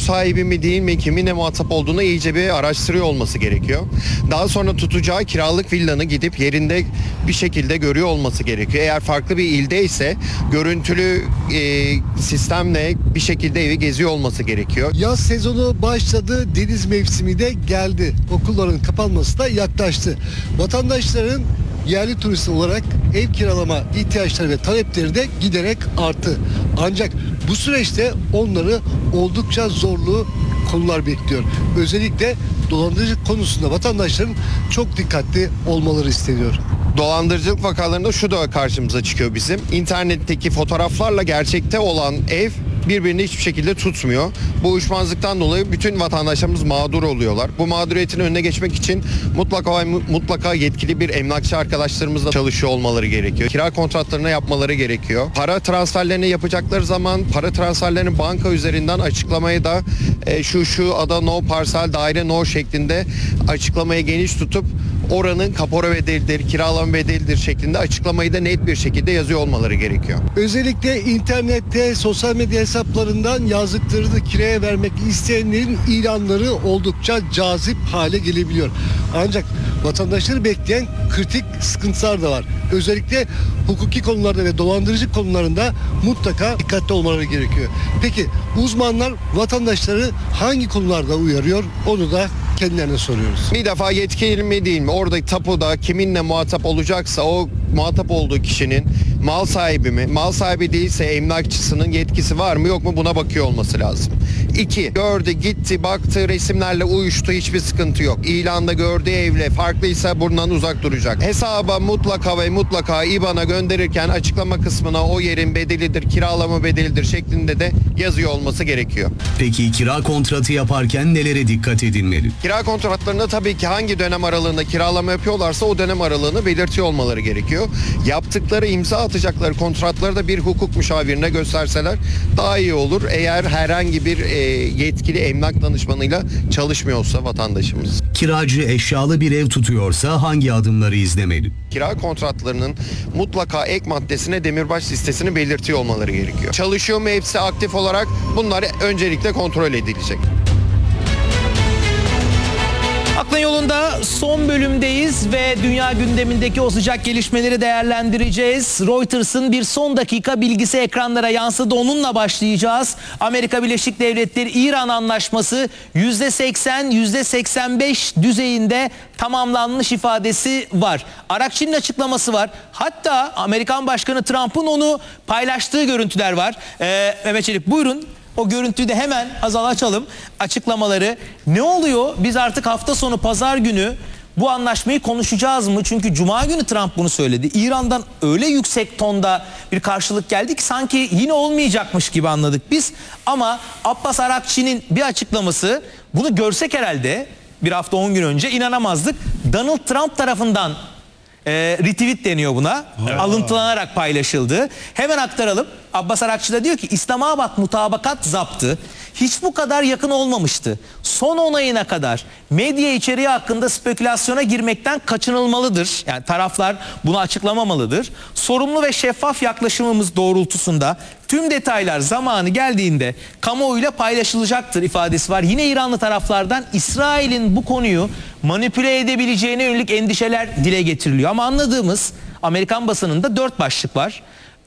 sahibi mi değil mi, kiminle muhatap olduğunu iyice bir araştırıyor olması gerekiyor. Daha sonra tutacağı kiralık villanı gidip yerinde bir şekilde görüyor olması gerekiyor. Eğer farklı bir ilde ise görüntülü sistemle bir şekilde evi geziyor olması gerekiyor. Yaz sezonu başladı, deniz mevsimi de geldi. Okulların kapanması da yaklaştı. Vatandaşların yerli turist olarak ev kiralama ihtiyaçları ve talepleri de giderek arttı. Ancak bu süreçte onları oldukça zorlu konular bekliyor. Özellikle dolandırıcılık konusunda vatandaşların çok dikkatli olmaları isteniyor. Dolandırıcılık vakalarında şu da karşımıza çıkıyor bizim. İnternetteki fotoğraflarla gerçekte olan ev birbirini hiçbir şekilde tutmuyor. Bu uyuşmazlıktan dolayı bütün vatandaşlarımız mağdur oluyorlar. Bu mağduriyetin önüne geçmek için mutlaka yetkili bir emlakçı arkadaşlarımızla çalışıyor olmaları gerekiyor. Kira kontratlarını yapmaları gerekiyor. Para transferlerini yapacakları zaman para transferlerini banka üzerinden açıklamayı da şu ada no parsel daire no şeklinde açıklamayı geniş tutup oranın kapora bedelidir, kiralama bedelidir şeklinde açıklamayı da net bir şekilde yazıyor olmaları gerekiyor. Özellikle internette, sosyal medya hesaplarından yazdıklarını kiraya vermek isteyenlerin ilanları oldukça cazip hale gelebiliyor. Ancak vatandaşları bekleyen kritik sıkıntılar da var. Özellikle hukuki konularda ve dolandırıcı konularında mutlaka dikkatli olmaları gerekiyor. Peki uzmanlar vatandaşları hangi konularda uyarıyor? Onu da kendilerine soruyoruz. Bir defa yetkili mi değil mi? Oradaki tapuda kiminle muhatap olacaksa o muhatap olduğu kişinin mal sahibi mi? Mal sahibi değilse emlakçısının yetkisi var mı yok mu buna bakıyor olması lazım. 2. Gördü, gitti, baktı, resimlerle uyuştu, hiçbir sıkıntı yok. İlanda gördüğü evle farklıysa bundan uzak duracak. Hesaba mutlaka IBAN'a gönderirken açıklama kısmına o yerin bedelidir, kiralama bedelidir şeklinde de yazıyor olması gerekiyor. Peki kira kontratı yaparken nelere dikkat edilmeli? Kira kontratlarında tabii ki hangi dönem aralığında kiralama yapıyorlarsa o dönem aralığını belirtiyor olmaları gerekiyor. Yaptıkları, imza atacakları kontratları da bir hukuk müşavirine gösterseler daha iyi olur. Eğer herhangi bir yetkili emlak danışmanıyla çalışmıyorsa vatandaşımız. Kiracı eşyalı bir ev tutuyorsa hangi adımları izlemeli? Kira kontratlarının mutlaka ek maddesine demirbaş listesini belirtiyor olmaları gerekiyor. Çalışıyor mu hepsi aktif olarak, bunlar öncelikle kontrol edilecek. Aklın yolunda son bölümdeyiz ve dünya gündemindeki o sıcak gelişmeleri değerlendireceğiz. Reuters'ın bir son dakika bilgisi ekranlara yansıdı. Onunla başlayacağız. Amerika Birleşik Devletleri İran anlaşması %80, %85 düzeyinde tamamlanmış ifadesi var. Arakçı'nın açıklaması var. Hatta Amerikan Başkanı Trump'ın onu paylaştığı görüntüler var. Mehmet Çelik buyurun. O görüntüyü de hemen açalım açıklamaları. Ne oluyor? Biz artık hafta sonu pazar günü bu anlaşmayı konuşacağız mı? Çünkü cuma günü Trump bunu söyledi. İran'dan öyle yüksek tonda bir karşılık geldi ki sanki yine olmayacakmış gibi anladık biz. Ama Abbas Arakçı'nın bir açıklaması, bunu görsek herhalde bir hafta 10 gün önce inanamazdık. Donald Trump tarafından retweet deniyor buna. Alıntılanarak paylaşıldı. Hemen aktaralım. Abbas Arakçı da diyor ki İslamabad mutabakat zaptı hiç bu kadar yakın olmamıştı. Son onayına kadar medya içeriği hakkında spekülasyona girmekten kaçınılmalıdır. Yani taraflar bunu açıklamamalıdır. Sorumlu ve şeffaf yaklaşımımız doğrultusunda tüm detaylar zamanı geldiğinde kamuoyuyla paylaşılacaktır ifadesi var. Yine İranlı taraflardan İsrail'in bu konuyu manipüle edebileceğine yönelik endişeler dile getiriliyor. Ama anladığımız Amerikan basınında 4 başlık var.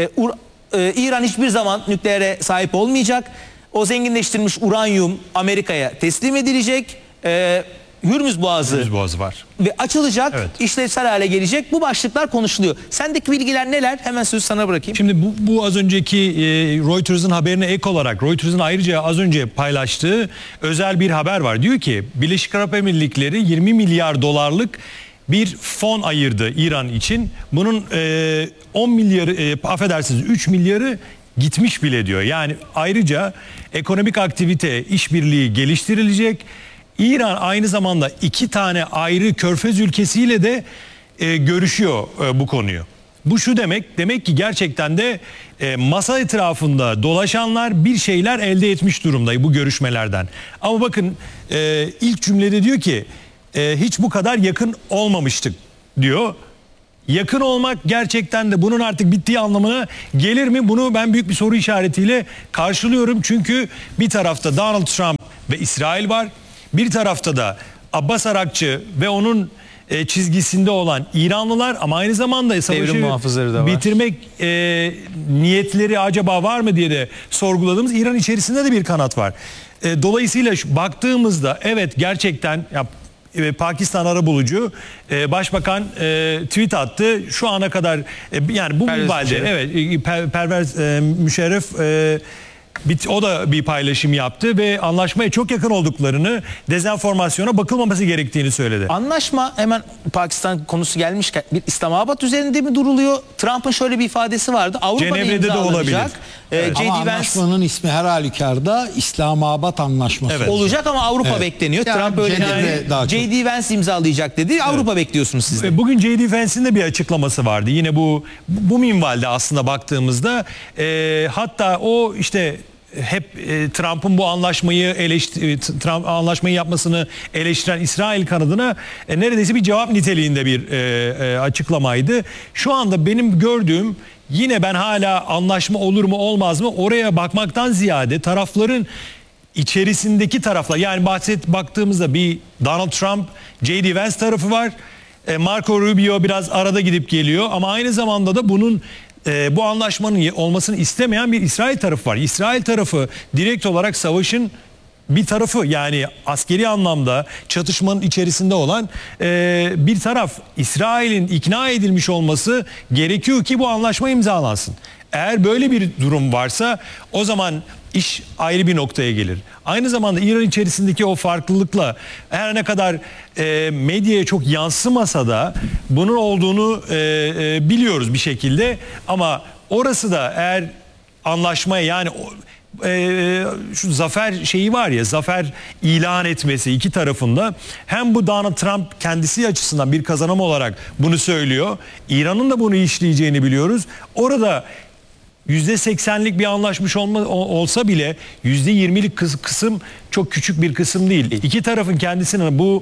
İran hiçbir zaman nükleere sahip olmayacak. O zenginleştirilmiş uranyum Amerika'ya teslim edilecek. Hürmüz Boğazı var. Ve açılacak, evet, işlevsel hale gelecek. Bu başlıklar konuşuluyor. Sendeki bilgiler neler? Hemen sözü sana bırakayım. Şimdi bu az önceki Reuters'ın haberine ek olarak Reuters'ın ayrıca az önce paylaştığı özel bir haber var. Diyor ki Birleşik Arap Emirlikleri 20 milyar dolarlık bir fon ayırdı İran için. Bunun 10 milyarı, affedersiniz 3 milyarı gitmiş bile diyor. Yani ayrıca ekonomik aktivite, işbirliği geliştirilecek. İran aynı zamanda 2 tane ayrı körfez ülkesiyle de görüşüyor bu konuyu. Bu şu demek ki gerçekten de masa etrafında dolaşanlar bir şeyler elde etmiş durumda bu görüşmelerden. Ama bakın ilk cümlede diyor ki hiç bu kadar yakın olmamıştık diyor. Yakın olmak gerçekten de bunun artık bittiği anlamına gelir mi? Bunu ben büyük bir soru işaretiyle karşılıyorum. Çünkü bir tarafta Donald Trump ve İsrail var. Bir tarafta da Abbas Arakçı ve onun çizgisinde olan İranlılar, ama aynı zamanda savaşı muhafızları da var. bitirmek niyetleri acaba var mı diye de sorguladığımız İran içerisinde de bir kanat var. Dolayısıyla baktığımızda evet, gerçekten Pakistan arabulucu başbakan tweet attı. Şu ana kadar yani bu minvalde Pervez Müşerref o da bir paylaşım yaptı ve anlaşmaya çok yakın olduklarını, dezenformasyona bakılmaması gerektiğini söyledi. Anlaşma, hemen Pakistan konusu gelmişken, bir İslamabad üzerinde mi duruluyor? Trump'ın şöyle bir ifadesi vardı. Avrupa'da Cenevre'de de olabilir. Evet. Ama anlaşmanın ismi her halükarda İslamabad Anlaşması. Evet. Olacak ama Avrupa bekleniyor. Yani Trump öyle Cenevre daha çok. J.D. Vance imzalayacak dedi. Avrupa bekliyorsunuz siz de. Bugün J.D. Vance'in de bir açıklaması vardı. Yine bu minvalde aslında baktığımızda hatta o işte hep Trump'ın bu anlaşmayı yapmasını eleştiren İsrail kanadına neredeyse bir cevap niteliğinde bir açıklamaydı. Şu anda benim gördüğüm, yine ben hala anlaşma olur mu olmaz mı oraya bakmaktan ziyade tarafların içerisindeki taraflar, yani baktığımızda bir Donald Trump, J.D. Vance tarafı var. Marco Rubio biraz arada gidip geliyor ama aynı zamanda da bunun bu anlaşmanın olmasını istemeyen bir İsrail tarafı var. İsrail tarafı direkt olarak savaşın bir tarafı, yani askeri anlamda çatışmanın içerisinde olan bir taraf. İsrail'in ikna edilmiş olması gerekiyor ki bu anlaşma imzalansın. Eğer böyle bir durum varsa o zaman iş ayrı bir noktaya gelir. Aynı zamanda İran içerisindeki o farklılıkla, her ne kadar medyaya çok yansımasa da bunun olduğunu biliyoruz bir şekilde. Ama orası da eğer anlaşmaya, yani şu zafer şeyi var ya, zafer ilan etmesi iki tarafında, hem bu Donald Trump kendisi açısından bir kazanım olarak bunu söylüyor. İran'ın da bunu işleyeceğini biliyoruz. Orada %80'lik bir anlaşmış olsa bile %20'lik kısım çok küçük bir kısım değil. İki tarafın kendisinin bu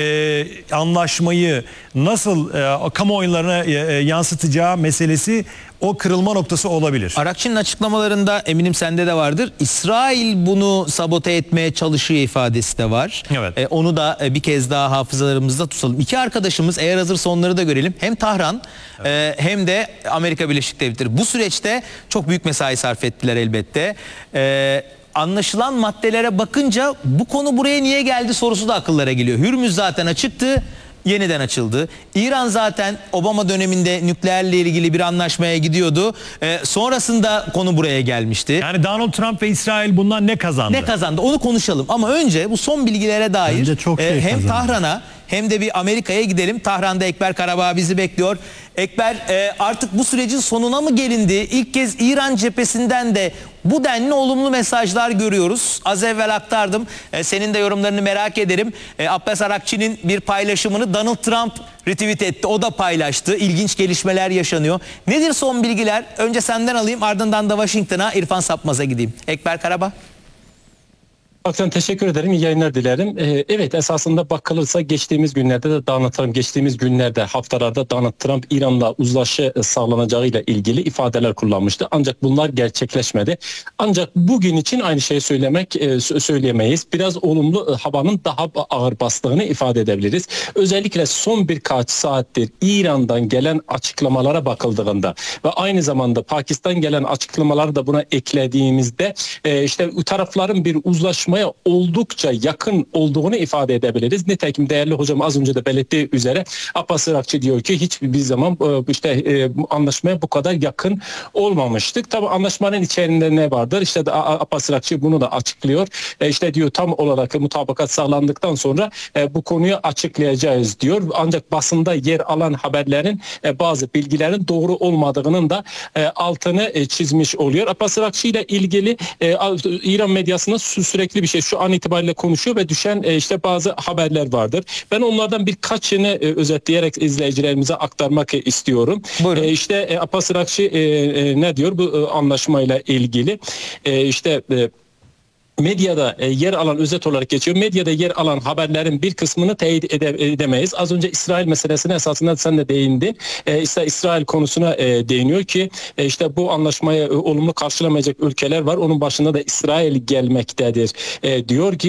anlaşmayı nasıl kamuoylarına yansıtacağı meselesi o kırılma noktası olabilir. Arakçı'nın açıklamalarında, eminim sende de vardır, İsrail bunu sabote etmeye çalışıyor ifadesi de var. Evet. Onu da bir kez daha hafızalarımızda tutalım. İki arkadaşımız, eğer hazırsa onları da görelim. Hem Tahran hem de Amerika Birleşik Devletleri bu süreçte çok büyük mesai sarf ettiler elbette. Anlaşılan maddelere bakınca bu konu buraya niye geldi sorusu da akıllara geliyor. Hürmüz zaten açıktı, yeniden açıldı. İran zaten Obama döneminde nükleerle ilgili bir anlaşmaya gidiyordu. Sonrasında konu buraya gelmişti. Yani Donald Trump ve İsrail bundan ne kazandı? Ne kazandı onu konuşalım. Ama önce bu son bilgilere dair Bence çok şey hem kazandı. Tahran'a hem de bir Amerika'ya gidelim. Tahran'da Ekber Karabağ bizi bekliyor. Ekber, artık bu sürecin sonuna mı gelindi? İlk kez İran cephesinden de bu denli olumlu mesajlar görüyoruz. Az evvel aktardım. Senin de yorumlarını merak ederim. Abbas Arakçı'nın bir paylaşımını Donald Trump retweet etti. O da paylaştı. İlginç gelişmeler yaşanıyor. Nedir son bilgiler? Önce senden alayım, ardından da Washington'a, İrfan Sapmaz'a gideyim. Ekber Karabağ. Aksan teşekkür ederim. İyi yayınlar dilerim. Evet, esasında bakılırsa geçtiğimiz günlerde de Donald Trump, geçtiğimiz günlerde, haftalarda Donald Trump İran'la uzlaşı sağlanacağıyla ilgili ifadeler kullanmıştı. Ancak bunlar gerçekleşmedi. Ancak bugün için aynı şeyi söyleyemeyiz. Biraz olumlu havanın daha ağır bastığını ifade edebiliriz. Özellikle son birkaç saattir İran'dan gelen açıklamalara bakıldığında ve aynı zamanda Pakistan gelen açıklamaları da buna eklediğimizde işte tarafların bir uzlaşmaya oldukça yakın olduğunu ifade edebiliriz. Nitekim değerli hocam az önce de belirttiği üzere Abbas Arakçı diyor ki hiçbir zaman anlaşmaya bu kadar yakın olmamıştık. Tabii anlaşmanın içerisinde ne vardır? İşte Abbas Arakçı bunu da açıklıyor. İşte diyor tam olarak mutabakat sağlandıktan sonra bu konuyu açıklayacağız diyor. Ancak basında yer alan haberlerin bazı bilgilerin doğru olmadığının da altını çizmiş oluyor. Abbas Arakçı ile ilgili İran medyasında sürekli bir şey şu an itibariyle konuşuyor ve düşen işte bazı haberler vardır. Ben onlardan birkaçını özetleyerek izleyicilerimize aktarmak istiyorum. İşte Abbas Arakçı ne diyor bu anlaşmayla ilgili? Medyada yer alan, özet olarak geçiyor. Medyada yer alan haberlerin bir kısmını teyit edemeyiz. Az önce İsrail meselesine esasında sen de değindin. İsrail konusuna değiniyor ki işte bu anlaşmayı olumlu karşılamayacak ülkeler var. Onun başında da İsrail gelmektedir diyor ki